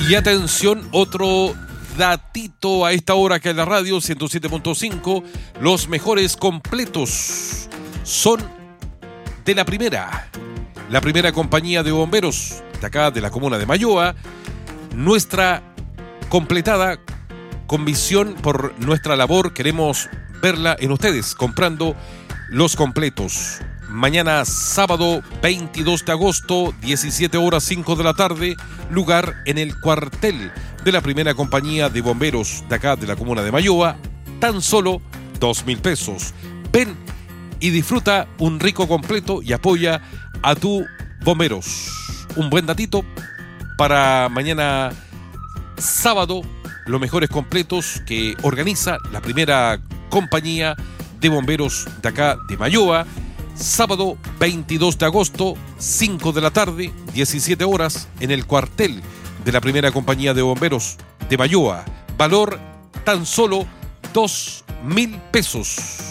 Y atención, otro datito a esta hora que en la radio 107.5, los mejores completos son de la primera compañía de bomberos de acá de la comuna de Mayoa, nuestra completada con visión por nuestra labor. Queremos verla en ustedes comprando los completos. Mañana sábado 22 de agosto, 17 horas 5 de la tarde, lugar en el cuartel de la primera compañía de bomberos de acá de la comuna de Mayoa, tan solo 2.000 pesos. Ven y disfruta un rico completo y apoya a tu bomberos. Un buen datito para mañana sábado, los mejores completos que organiza la primera compañía de bomberos de acá de Mayoa. Sábado 22 de agosto, 5 de la tarde, 17 horas, en el cuartel de la primera compañía de bomberos de Mayoa. Valor tan solo 2.000 pesos.